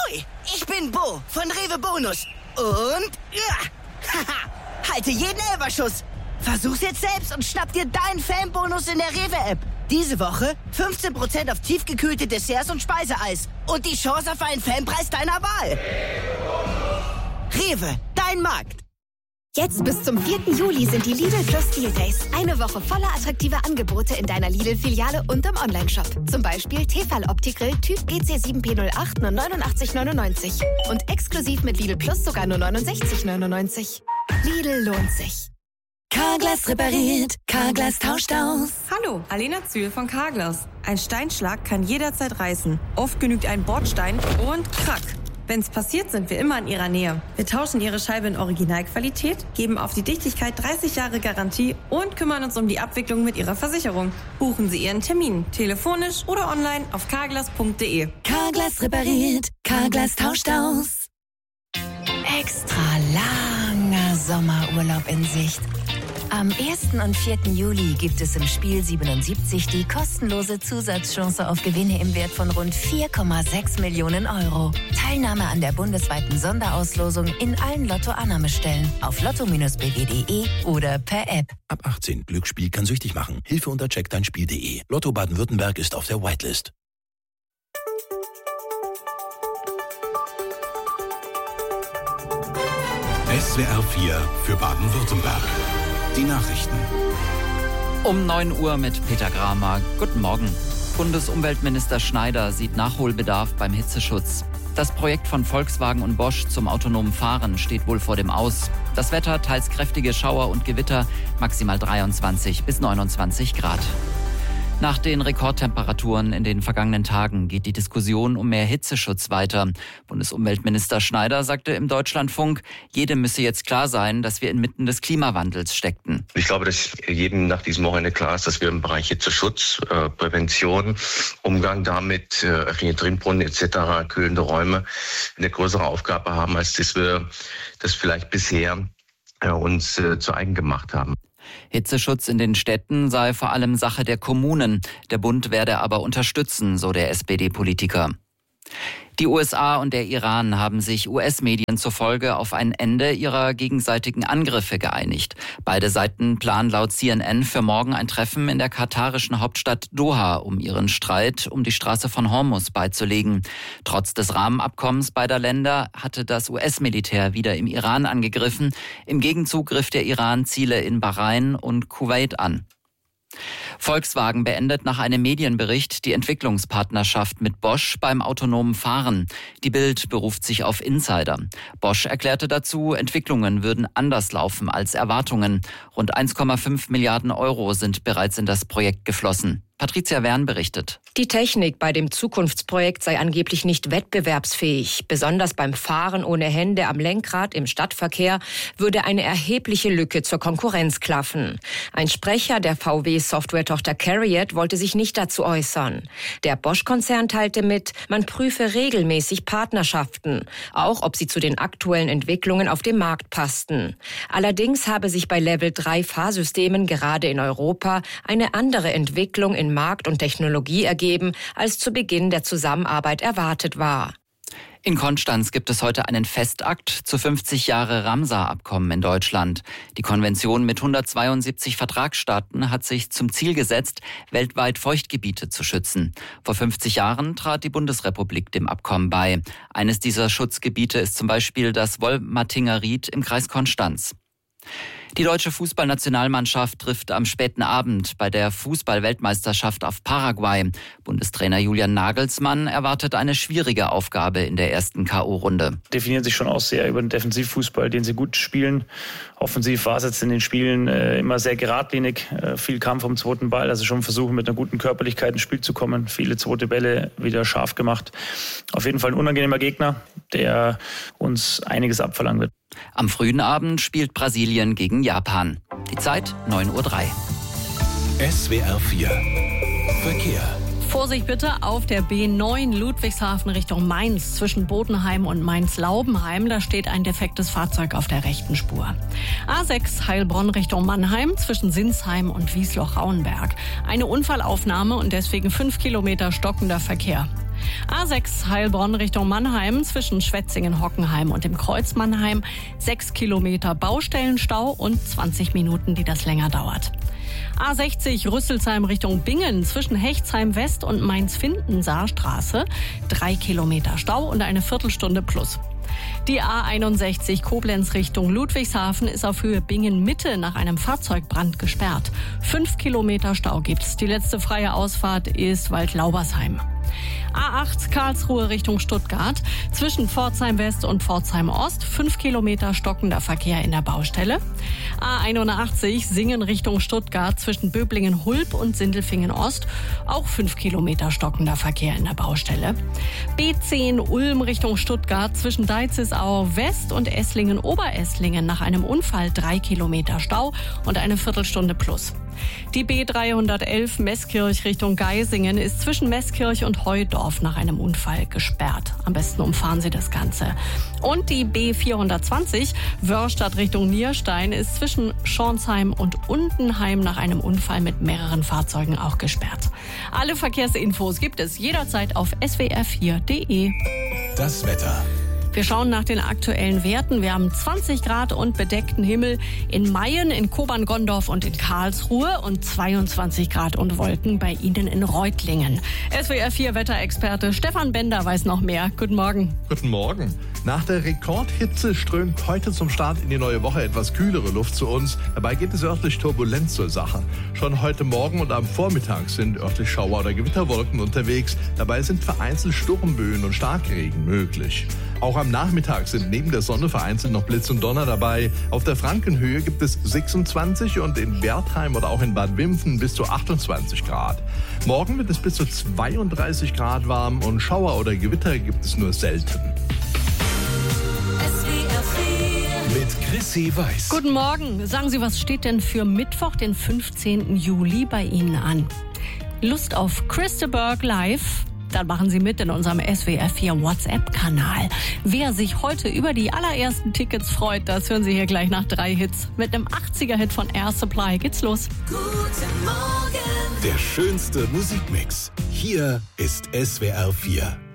Ahoi, ich bin Bo von Rewe Bonus. Und halte jeden Elferschuss. Versuch's jetzt selbst und schnapp dir deinen Fanbonus in der Rewe-App. Diese Woche 15% auf tiefgekühlte Desserts und Speiseeis. Und die Chance auf einen Fanpreis deiner Wahl. Rewe, dein Markt. Jetzt bis zum 4. Juli sind die Lidl Plus Deal Days. Eine Woche voller attraktiver Angebote in deiner Lidl-Filiale und im Onlineshop. Zum Beispiel Tefal Opti-Grill Typ EC7P08 nur 89,99. Und exklusiv mit Lidl Plus sogar nur 69,99. Lidl lohnt sich. Carglass repariert, Carglass tauscht aus. Hallo, Alena Zühl von Carglass. Ein Steinschlag kann jederzeit reißen. Oft genügt ein Bordstein und krack. Wenn's passiert, sind wir immer in Ihrer Nähe. Wir tauschen Ihre Scheibe in Originalqualität, geben auf die Dichtigkeit 30 Jahre Garantie und kümmern uns um die Abwicklung mit Ihrer Versicherung. Buchen Sie Ihren Termin, telefonisch oder online auf carglass.de. Carglass repariert, Carglass tauscht aus. Extra langer Sommerurlaub in Sicht. Am 1. und 4. Juli gibt es im Spiel 77 die kostenlose Zusatzchance auf Gewinne im Wert von rund 4,6 Millionen Euro. Teilnahme an der bundesweiten Sonderauslosung in allen Lotto-Annahmestellen auf lotto-bw.de oder per App. Ab 18. Glücksspiel kann süchtig machen. Hilfe unter checkdeinspiel.de. Lotto Baden-Württemberg ist auf der Whitelist. SWR 4 für Baden-Württemberg. Die Nachrichten. Um 9 Uhr mit Peter Gramer. Guten Morgen. Bundesumweltminister Schneider sieht Nachholbedarf beim Hitzeschutz. Das Projekt von Volkswagen und Bosch zum autonomen Fahren steht wohl vor dem Aus. Das Wetter, teils kräftige Schauer und Gewitter, maximal 23 bis 29 Grad. Nach den Rekordtemperaturen in den vergangenen Tagen geht die Diskussion um mehr Hitzeschutz weiter. Bundesumweltminister Schneider sagte im Deutschlandfunk, jedem müsse jetzt klar sein, dass wir inmitten des Klimawandels steckten. Ich glaube, dass jedem nach diesem Wochenende klar ist, dass wir im Bereich Hitzeschutz, Prävention, Umgang damit, öffentliche Trinkbrunnen etc., kühlende Räume eine größere Aufgabe haben, als dass wir das vielleicht bisher uns zu eigen gemacht haben. Hitzeschutz in den Städten sei vor allem Sache der Kommunen. Der Bund werde aber unterstützen, so der SPD-Politiker. Die USA und der Iran haben sich US-Medien zufolge auf ein Ende ihrer gegenseitigen Angriffe geeinigt. Beide Seiten planen laut CNN für morgen ein Treffen in der katarischen Hauptstadt Doha, um ihren Streit um die Straße von Hormuz beizulegen. Trotz des Rahmenabkommens beider Länder hatte das US-Militär wieder im Iran angegriffen. Im Gegenzug griff der Iran Ziele in Bahrain und Kuwait an. Volkswagen beendet nach einem Medienbericht die Entwicklungspartnerschaft mit Bosch beim autonomen Fahren. Die Bild beruft sich auf Insider. Bosch erklärte dazu, Entwicklungen würden anders laufen als Erwartungen. Rund 1,5 Milliarden Euro sind bereits in das Projekt geflossen. Patricia Wern berichtet. Die Technik bei dem Zukunftsprojekt sei angeblich nicht wettbewerbsfähig. Besonders beim Fahren ohne Hände am Lenkrad im Stadtverkehr würde eine erhebliche Lücke zur Konkurrenz klaffen. Ein Sprecher der VW-Software-Tochter CARIAD wollte sich nicht dazu äußern. Der Bosch-Konzern teilte mit, man prüfe regelmäßig Partnerschaften, auch ob sie zu den aktuellen Entwicklungen auf dem Markt passten. Allerdings habe sich bei Level-3-Fahrsystemen gerade in Europa eine andere Entwicklung in Markt und Technologie ergeben, als zu Beginn der Zusammenarbeit erwartet war. In Konstanz gibt es heute einen Festakt zu 50 Jahre Ramsar-Abkommen in Deutschland. Die Konvention mit 172 Vertragsstaaten hat sich zum Ziel gesetzt, weltweit Feuchtgebiete zu schützen. Vor 50 Jahren trat die Bundesrepublik dem Abkommen bei. Eines dieser Schutzgebiete ist zum Beispiel das Wolmatinger Ried im Kreis Konstanz. Die deutsche Fußballnationalmannschaft trifft am späten Abend bei der Fußball-Weltmeisterschaft auf Paraguay. Bundestrainer Julian Nagelsmann erwartet eine schwierige Aufgabe in der ersten K.O.-Runde. Definieren sich schon auch sehr über den Defensivfußball, den sie gut spielen. Offensiv war es jetzt in den Spielen immer sehr geradlinig, viel Kampf um den zweiten Ball, also schon versuchen mit einer guten Körperlichkeit ins Spiel zu kommen. Viele zweite Bälle wieder scharf gemacht. Auf jeden Fall ein unangenehmer Gegner, der uns einiges abverlangen wird. Am frühen Abend spielt Brasilien gegen Japan. Die Zeit 9:03 Uhr. SWR 4 Verkehr. Vorsicht bitte auf der B9 Ludwigshafen Richtung Mainz zwischen Bodenheim und Mainz-Laubenheim. Da steht ein defektes Fahrzeug auf der rechten Spur. A6 Heilbronn Richtung Mannheim zwischen Sinsheim und Wiesloch-Rauenberg. Eine Unfallaufnahme und deswegen 5 Kilometer stockender Verkehr. A6 Heilbronn Richtung Mannheim zwischen Schwetzingen-Hockenheim und dem Kreuz Mannheim 6 Kilometer Baustellenstau und 20 Minuten, die das länger dauert. A60 Rüsselsheim Richtung Bingen zwischen Hechtsheim West und Mainz-Findensaarstraße 3 Kilometer Stau und eine Viertelstunde plus. Die A61 Koblenz Richtung Ludwigshafen ist auf Höhe Bingen-Mitte nach einem Fahrzeugbrand gesperrt. 5 Kilometer Stau gibt's. Die letzte freie Ausfahrt ist Waldlaubersheim. A8 Karlsruhe Richtung Stuttgart zwischen Pforzheim West und Pforzheim Ost 5 Kilometer stockender Verkehr in der Baustelle. A81 Singen Richtung Stuttgart zwischen Böblingen-Hulb und Sindelfingen Ost auch 5 Kilometer stockender Verkehr in der Baustelle. B10 Ulm Richtung Stuttgart zwischen Deizisau West und Esslingen-Oberesslingen nach einem Unfall 3 Kilometer Stau und eine Viertelstunde plus. Die B311 Meßkirch Richtung Geisingen ist zwischen Meßkirch und Heudorf nach einem Unfall gesperrt. Am besten umfahren Sie das Ganze. Und die B420 Wörstadt Richtung Nierstein ist zwischen Schornsheim und Undenheim nach einem Unfall mit mehreren Fahrzeugen auch gesperrt. Alle Verkehrsinfos gibt es jederzeit auf swr4.de. Das Wetter. Wir schauen nach den aktuellen Werten. Wir haben 20 Grad und bedeckten Himmel in Mayen, in Kobern-Gondorf und in Karlsruhe und 22 Grad und Wolken bei Ihnen in Reutlingen. SWR4 Wetterexperte Stefan Bender weiß noch mehr. Guten Morgen. Guten Morgen. Nach der Rekordhitze strömt heute zum Start in die neue Woche etwas kühlere Luft zu uns. Dabei geht es örtlich turbulent zur Sache. Schon heute Morgen und am Vormittag sind örtlich Schauer- oder Gewitterwolken unterwegs. Dabei sind vereinzelt Sturmböen und Starkregen möglich. Auch am Nachmittag sind neben der Sonne vereinzelt noch Blitz und Donner dabei. Auf der Frankenhöhe gibt es 26 und in Wertheim oder auch in Bad Wimpfen bis zu 28 Grad. Morgen wird es bis zu 32 Grad warm und Schauer oder Gewitter gibt es nur selten. Mit Chrissy Weiß. Guten Morgen. Sagen Sie, was steht denn für Mittwoch, den 15. Juli bei Ihnen an? Lust auf Christaberg live? Dann machen Sie mit in unserem SWR4 WhatsApp-Kanal. Wer sich heute über die allerersten Tickets freut, das hören Sie hier gleich nach 3 Hits. Mit einem 80er-Hit von Air Supply geht's los. Guten Morgen. Der schönste Musikmix. Hier ist SWR4.